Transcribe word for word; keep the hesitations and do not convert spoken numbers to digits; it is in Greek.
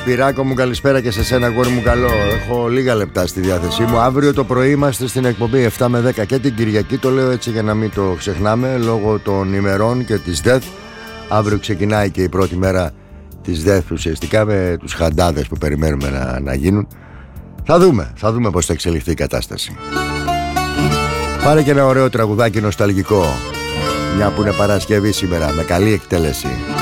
Σπυράκο μου, καλησπέρα και σε σένα, γόρι μου, καλό. Έχω λίγα λεπτά στη διάθεσή μου. Αύριο το πρωί είμαστε στην εκπομπή επτά με δέκα και την Κυριακή. Το λέω έτσι για να μην το ξεχνάμε, λόγω των ημερών και της ΔΕΘ. Αύριο ξεκινάει και η πρώτη μέρα της ΔΕΘ, ουσιαστικά με τους χαντάδες που περιμένουμε να, να γίνουν. Θα δούμε, θα δούμε πώς θα εξελιχθεί η κατάσταση. Πάρε και ένα ωραίο τραγουδάκι νοσταλγικό, μια που είναι Παρασκευή σήμερα, με καλή εκτέλεση.